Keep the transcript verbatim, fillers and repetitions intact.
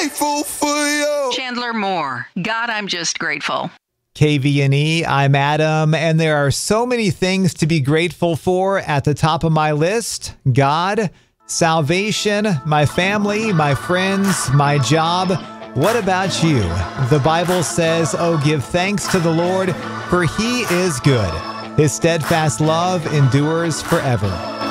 grateful for you. Chandler Moore. God, I'm just grateful. K V N E, I'm Adam, and there are so many things to be grateful for. At the top of my list, God, salvation, my family, my friends, my job. What about you? The Bible says, oh, give thanks to the Lord, for he is good. His steadfast love endures forever.